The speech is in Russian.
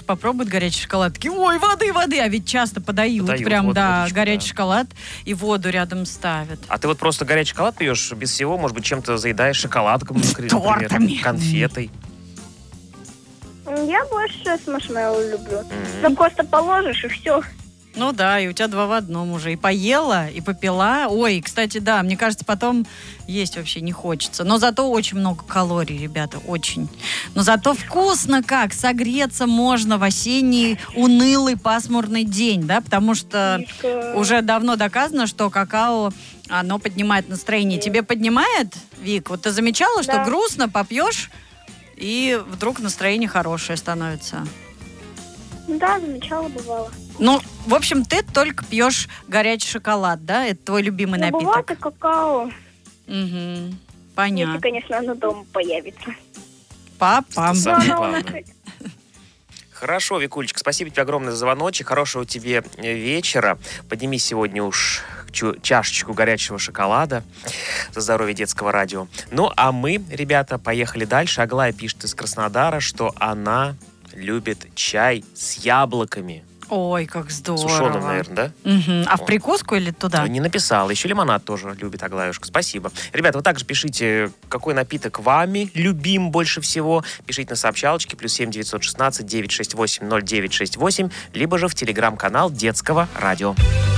малыш попробует горячий шоколад, такие, ой, воды, а ведь часто подают прям, воду, да, водичку, горячий шоколад и воду рядом ставят. А ты вот просто горячий шоколад пьешь без всего, может быть, чем-то заедаешь, шоколадком, например, тортами, конфетой? Я больше с маршмеллоу люблю. Ну, просто положишь и все. Ну да, и у тебя 2 в 1 уже. И поела, и попила. Ой, кстати, да, мне кажется, потом есть вообще не хочется. Но зато очень много калорий, ребята, очень. Но зато вкусно как. Согреться можно в осенний унылый пасмурный день, да, потому что уже давно доказано, что какао, оно поднимает настроение. Тебе поднимает, Вик? Вот ты замечала, что грустно, попьешь, и вдруг настроение хорошее становится? Да, замечала, бывало. Ну, в общем, ты только пьешь горячий шоколад, да? Это твой любимый напиток. Бывает и какао. Угу. Понятно. Если, конечно, оно дома появится. Папа. Хорошо, Викулечка, спасибо тебе огромное за звоночек. Хорошего тебе вечера. Подними сегодня уж чашечку горячего шоколада за здоровье детского радио. Ну, а мы, ребята, поехали дальше. Аглая пишет из Краснодара, что она любит чай с яблоками. Ой, как здорово. Сушеным, наверное, да? Угу. А в прикуску или туда? Не написала. Еще лимонад тоже любит Аглаюшка. Спасибо. Ребята, вы также пишите, какой напиток вами любим больше всего. Пишите на сообщалочке +7 916 968 0968, либо же в телеграм-канал Детского радио.